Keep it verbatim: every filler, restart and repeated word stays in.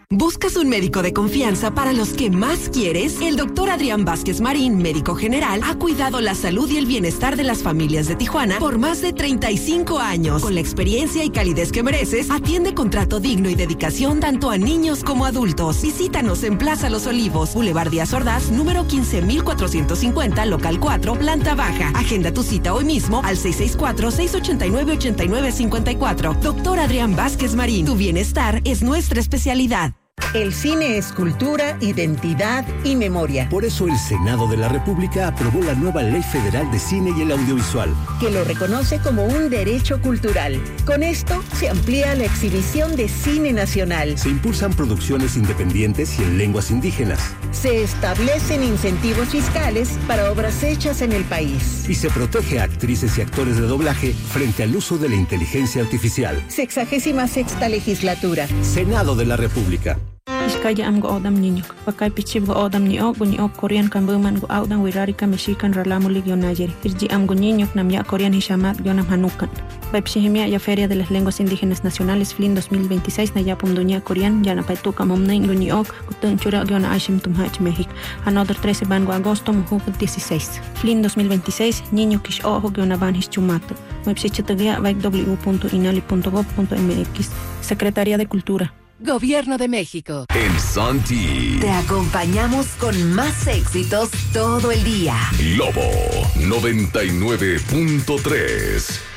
¿Buscas un médico de confianza para los que más quieres? El doctor Adrián Vázquez Marín, médico general, ha cuidado la salud y el bienestar de las familias de Tijuana por más de treinta y cinco años. Con la experiencia y calidez que mereces, atiende con trato digno y dedicación tanto a niños como adultos. Visítanos en Plaza Los Olivos, Boulevard Díaz Ordaz, número quince mil cuatrocientos cincuenta, local cuatro, planta baja. Agenda tu cita hoy mismo al seis seis cuatro, seis ocho nueve, ocho nueve cinco cuatro. Doctor Adrián Vázquez Marín, tu bienestar es nuestra especialidad. El cine es cultura, identidad y memoria. Por eso el Senado de la República aprobó la nueva Ley Federal de Cine y el Audiovisual, que lo reconoce como un derecho cultural. Con esto se amplía la exhibición de cine nacional. Se impulsan producciones independientes y en lenguas indígenas. Se establecen incentivos fiscales para obras hechas en el país. Y se protege a actrices y actores de doblaje frente al uso de la inteligencia artificial. Sexagésima sexta legislatura. Senado de la República. Iskaya am go odam niño, pakay pichib go odam ni o guni o Korean kan buman go audan wirari ka mexican ralamuli gyo Nayeri. Irji am go niño nam ya Korean hishamat gyo nam hanukan. Baipshihimia ya Feria de las Lenguas Indígenas Nacionales Flin dos mil veintiséis na ya pumdunya Korean ya na paituka momnain guni ok kutun chura gyo na Ashim tumhach México. Another trece van go agosto muhu dieciséis. Flin dos mil veintiséis niño kish ojo gyo na van hischumato. Website baik w punto inali punto gov punto m x. Secretaría de Cultura. Gobierno de México. En Santi. Te acompañamos con más éxitos todo el día. Lobo noventa y nueve punto tres.